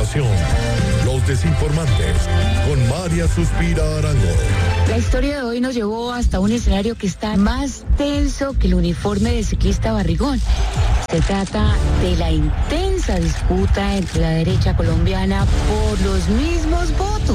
continuación, Los Desinformantes, con María Suspira Arango. La historia de hoy nos llevó hasta un escenario que está más tenso que el uniforme de ciclista Barrigón. Se trata de la intensa disputa entre la derecha colombiana por los mismos votos.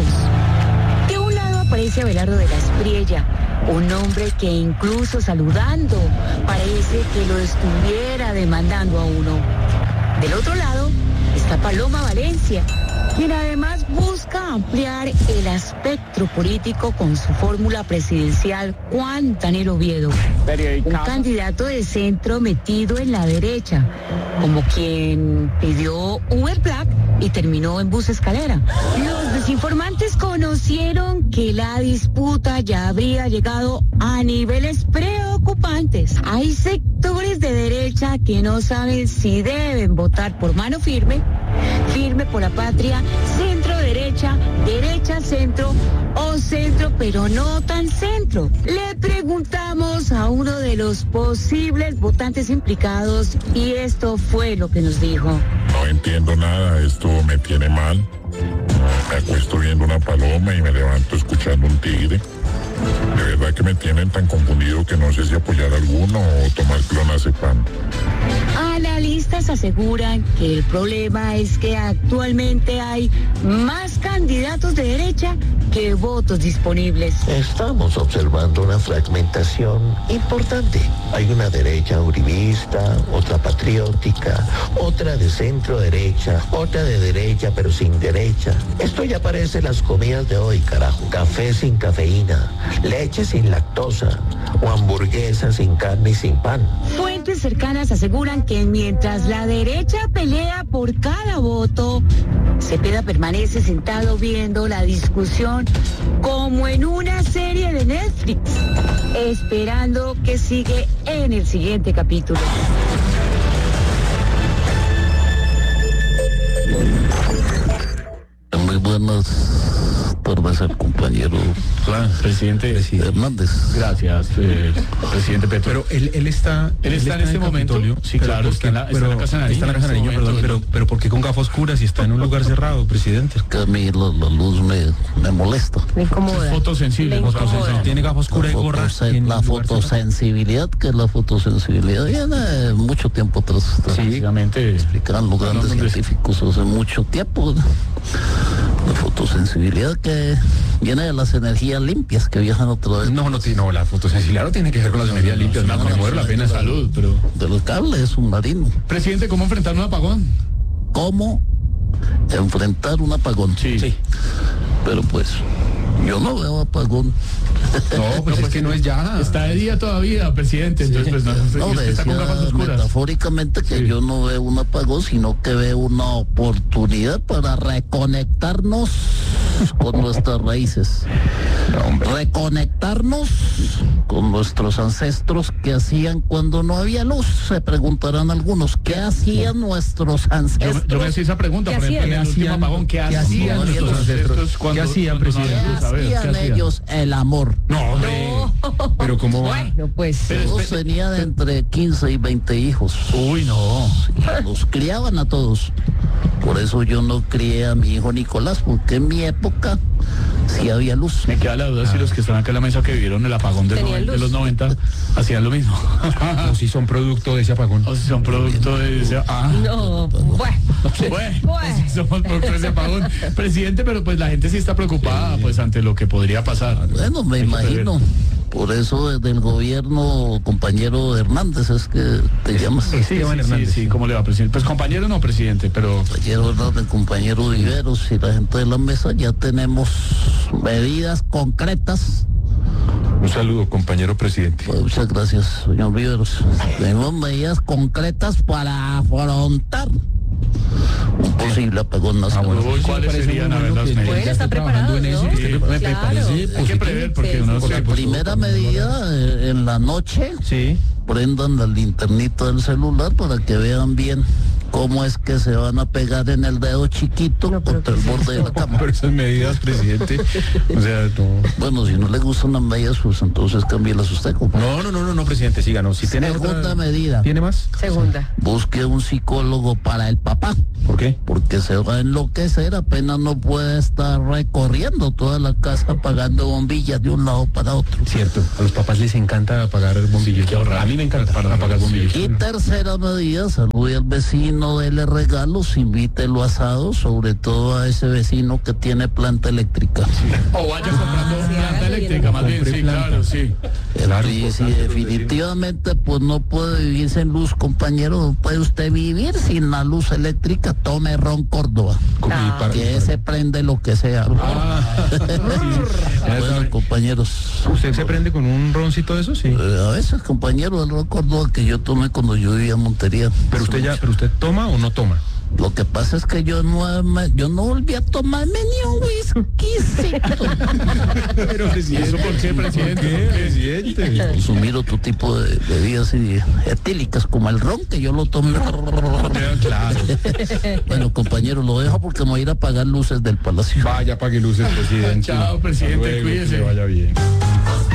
De un lado aparece Abelardo de la Espriella, un hombre que incluso saludando parece que lo estuviera demandando a uno. Del otro lado está Paloma Valencia, quien además busca ampliar el espectro político con su fórmula presidencial Juan Daniel Oviedo, un candidato de centro metido en la derecha, como quien pidió Uber Black y terminó en bus escalera. Los desinformantes conocieron que la disputa ya habría llegado a niveles preocupantes. Hay sectores de derecha que no saben si deben votar por Mano Firme, Firme por la Patria, centro derecha, derecha centro o centro pero no tan centro. Le preguntamos a uno de los posibles votantes implicados y esto fue lo que nos dijo. No entiendo nada, esto me tiene mal. Me acuesto viendo una paloma y me levanto escuchando un tigre. De verdad que me tienen tan confundido que no sé si apoyar a alguno o tomar clonazepam. Analistas aseguran que el problema es que actualmente hay más candidatos de derecha que votos disponibles. Estamos observando una fragmentación importante. Hay una derecha uribista, otra patriótica, otra de centro derecha, otra de derecha pero sin derecha. Esto ya parece las comidas de hoy, carajo. Café sin cafeína, leche sin lactosa o hamburguesa sin carne y sin pan. Fuentes cercanas aseguran que mientras la derecha pelea por cada voto, Cepeda permanece sentado viendo la discusión como en una serie de Netflix, esperando que sigue en el siguiente capítulo. Muy buenas tardes al compañero presidente Hernández. Gracias, presidente Petro. Pero él está en este momento. Sí, claro, está en la Casa Nariño. Está en la Casa Nariño, perdón, pero ¿por qué con gafas oscuras si está en un lugar cerrado, presidente? Que a mí la luz me molesta. Me incomoda. Fotosensible. Tiene gafas oscuras y gorra. La fotosensibilidad, que la fotosensibilidad viene mucho tiempo atrás. Básicamente explicaban los grandes científicos hace mucho tiempo. La fotosensibilidad que viene de las energías limpias que viajan otra vez. No, la fotosensibilidad no tiene que ver con las energías limpias. Me muero la pena salud, pero... De los cables submarinos. Presidente, ¿cómo enfrentar un apagón? ¿Cómo enfrentar un apagón? Sí. Pero pues, yo no veo apagón. No, pues es que no es ya. Está de día todavía, presidente. Entonces, no, está con gafas oscuras. Metafóricamente que yo no veo un apagón, sino que veo una oportunidad para reconectarnos con nuestras raíces. Reconectarnos con nuestros ancestros. ¿Qué hacían cuando no había luz? Se preguntarán algunos. ¿Qué hacían nuestros ancestros? Yo me hacía esa pregunta, por ejemplo, en el último apagón. ¿Qué hacían nuestros ancestros? ¿Qué hacían, presidente? ¿Qué hacían ellos? El amor. No, hombre. Pero ¿cómo va? Bueno, pues. Todos tenían entre 15 y 20 hijos. Uy, no. Los criaban a todos. Por eso yo no crié a mi hijo Nicolás, porque en mi época sí había luz. Me queda la duda si los que están acá en la mesa que vivieron el apagón de los 90 hacían lo mismo. O si son producto de ese apagón. O si son producto de ese... No, bueno. Si somos producto de ese apagón. Presidente, pero pues la gente sí está preocupada pues ante lo que podría pasar. Bueno, me imagino. Por eso desde el gobierno, compañero Hernández, es que te llamas. Sí, ¿cómo le va, presidente? Pues compañero no, presidente, pero... Compañero Hernández, compañero Viveros y la gente de la mesa, ya tenemos medidas concretas. Un saludo, compañero presidente. Pues muchas gracias, señor Viveros. Tenemos medidas concretas para afrontar un posible apagón nacional. ¿Cuáles serían a ver las medidas? Bueno, está preparado, ¿no? Me parece Hay que prever porque uno la primera medida, en la noche, prendan la linternita del celular para que vean bien cómo es que se van a pegar en el dedo chiquito contra el borde de la cama. Pero esas medidas, presidente, o sea, no. Bueno, si no le gustan las medidas, pues entonces cámbielas usted, compadre. No, presidente, síganos. Si Segunda medida. ¿Tiene más? Segunda. Busque un psicólogo para el papá. ¿Por qué? Porque porque se va a enloquecer, apenas no puede estar recorriendo toda la casa apagando bombillas de un lado para otro. Cierto, a los papás les encanta apagar bombillos. A mí me encanta apagar bombillos. Y tercera medida, salude al vecino, dele regalos, invítelo a asado, sobre todo a ese vecino que tiene planta eléctrica. O vaya comprando planta eléctrica, más bien, sí, claro, sí. Claro, Y si definitivamente pues no puede vivir sin luz, compañero, puede usted vivir sin la luz eléctrica, tome ron Córdoba, que ese prende lo que sea. Bueno, compañeros. ¿Usted se prende con un roncito de eso? Sí. A veces, compañero, el ron Córdoba que yo tomé cuando yo vivía en Montería. Pero usted toma o no toma. Lo que pasa es que yo no volví a tomarme ni un whiskycito. Pero presidente, ¿eso por qué, presidente? Presidente. Consumir otro tipo de bebidas etílicas como el ron, que yo lo tomé. Claro. Bueno, compañero, lo dejo porque me voy a ir a apagar luces del palacio. Vaya, apague luces, presidente. Chao, presidente, Hasta luego, cuídese. que le vaya bien.